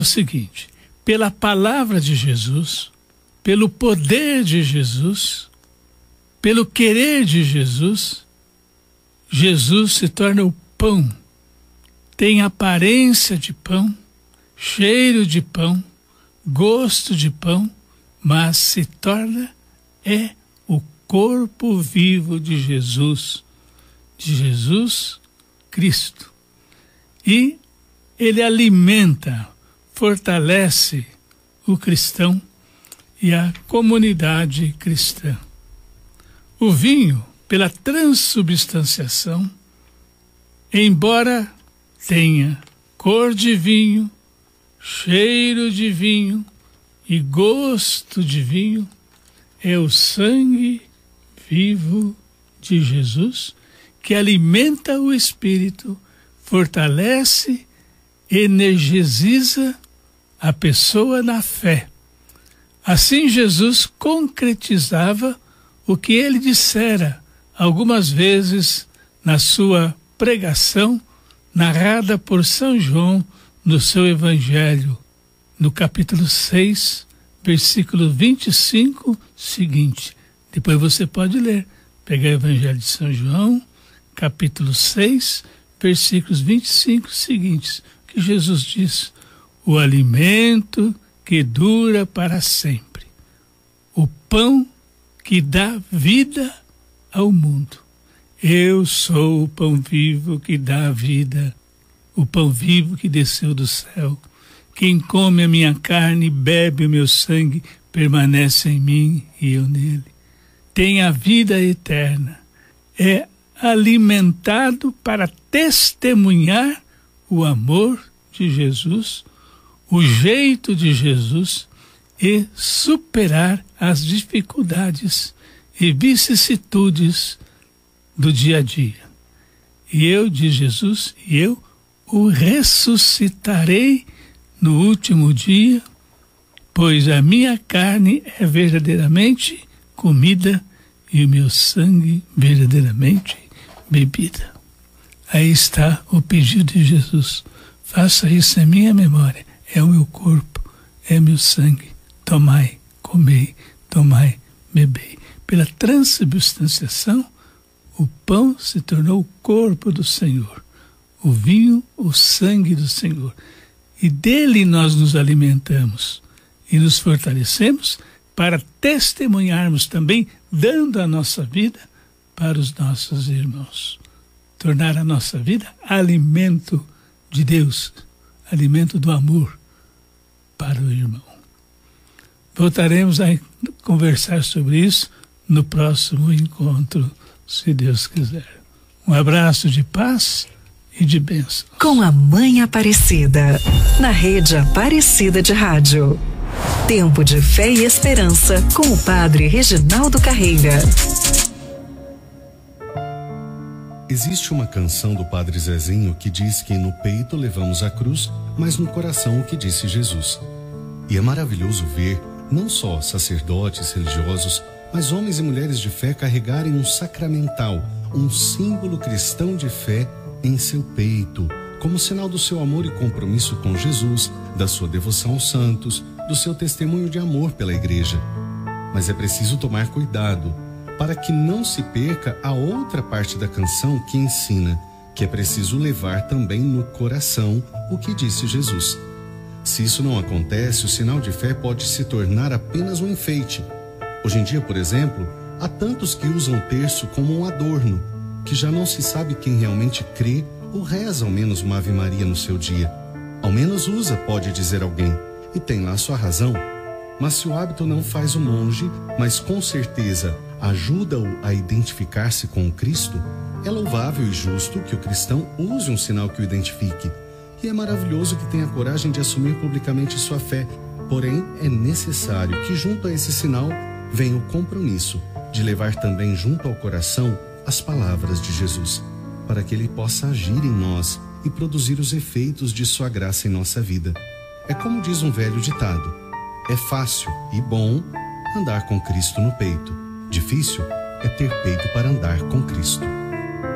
o seguinte: pela palavra de Jesus, pelo poder de Jesus, pelo querer de Jesus, Jesus se torna o pão. Tem aparência de pão, cheiro de pão, gosto de pão, mas se torna o corpo vivo de Jesus Cristo. E ele alimenta, fortalece o cristão e a comunidade cristã. O vinho, pela transubstanciação, embora tenha cor de vinho, cheiro de vinho e gosto de vinho, é o sangue vivo de Jesus que alimenta o espírito, fortalece, energiza a pessoa na fé. Assim Jesus concretizava o que ele dissera algumas vezes na sua pregação, narrada por São João no seu Evangelho, no capítulo 6, versículo 25 seguinte. Depois você pode ler, pegar o Evangelho de São João, capítulo 6, versículos 25 seguintes, que Jesus diz: o alimento que dura para sempre, o pão que dá vida ao mundo. Eu sou o pão vivo que dá vida, o pão vivo que desceu do céu. Quem come a minha carne e bebe o meu sangue permanece em mim e eu nele. Tem a vida eterna. É alimentado para testemunhar o amor de Jesus, o jeito de Jesus e superar as dificuldades e vicissitudes do dia a dia. E eu, diz Jesus, eu o ressuscitarei no último dia, pois a minha carne é verdadeiramente comida e o meu sangue verdadeiramente bebida. Aí está o pedido de Jesus: faça isso em minha memória. É o meu corpo, é meu sangue. Tomai, comei, tomai, bebei. Pela transubstanciação, o pão se tornou o corpo do Senhor, o vinho, o sangue do Senhor. E dele nós nos alimentamos e nos fortalecemos para testemunharmos também, dando a nossa vida para os nossos irmãos. Tornar a nossa vida alimento de Deus, alimento do amor para o irmão. Voltaremos a conversar sobre isso no próximo encontro, se Deus quiser. Um abraço de paz e de bênção. Com a Mãe Aparecida, na Rede Aparecida de Rádio. Tempo de fé e esperança com o Padre Reginaldo Carreira. Existe uma canção do Padre Zezinho que diz que no peito levamos a cruz, mas no coração o que disse Jesus. E é maravilhoso ver não só sacerdotes religiosos, mas homens e mulheres de fé carregarem um sacramental, um símbolo cristão de fé em seu peito, como sinal do seu amor e compromisso com Jesus, da sua devoção aos santos, do seu testemunho de amor pela Igreja. Mas é preciso tomar cuidado para que não se perca a outra parte da canção que ensina que é preciso levar também no coração o que disse Jesus. Se isso não acontece, o sinal de fé pode se tornar apenas um enfeite. Hoje em dia, por exemplo, há tantos que usam o terço como um adorno, que já não se sabe quem realmente crê ou reza ao menos uma Ave Maria no seu dia. Ao menos usa, pode dizer alguém, e tem lá sua razão. Mas se o hábito não faz o monge, mas com certeza ajuda-o a identificar-se com o Cristo, é louvável e justo que o cristão use um sinal que o identifique. E é maravilhoso que tenha coragem de assumir publicamente sua fé. Porém, é necessário que junto a esse sinal venha o compromisso de levar também junto ao coração as palavras de Jesus, para que ele possa agir em nós e produzir os efeitos de sua graça em nossa vida. É como diz um velho ditado: é fácil e bom andar com Cristo no peito. Difícil é ter peito para andar com Cristo.